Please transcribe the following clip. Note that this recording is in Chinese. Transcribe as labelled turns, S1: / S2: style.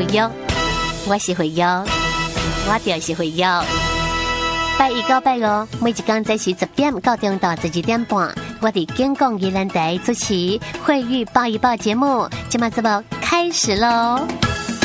S1: 会约，我是会约，我就是会约。拜一到拜五，每一天早时10点到中到12点半，我伫警广宜兰台主持《慧玉报一报》节目，今晚节目开始喽。